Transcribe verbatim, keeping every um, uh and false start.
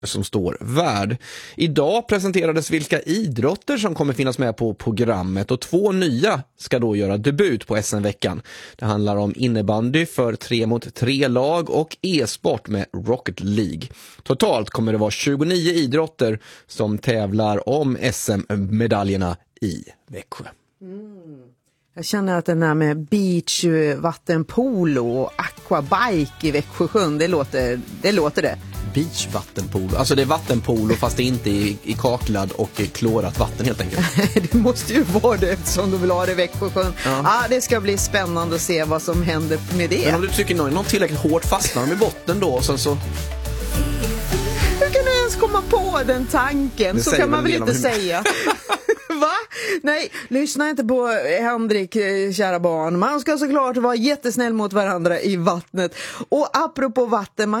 som står värd. Idag presenterades vilka idrotter som kommer finnas med på programmet, och två nya ska då göra debut på S M-veckan. Det handlar om innebandy för tre mot tre lag och e-sport med Rocket League. Totalt kommer det vara tjugonio idrotter som tävlar om S M-medaljerna i Växjö. Mm. Jag känner att den här med beach, vattenpolo och aquabike i Växjösjön, det låter det. Låter det. Beachvattenpolo. Alltså det är vattenpolo fast det är inte i, i kaklad och klorat vatten helt enkelt. Det måste ju vara det eftersom du vill ha det i Växjösjön. Ja. Ah, det ska bli spännande att se vad som händer med det. Men om du tycker någon, någon tillräckligt hårt fastnar de i botten då och sen så... Hur kan du ens komma på den tanken? Det så kan man väl inte hur... säga. Va? Nej, lyssna inte på Henrik, kära barn. Man ska såklart vara jättesnäll mot varandra i vattnet. Och apropå vatten, man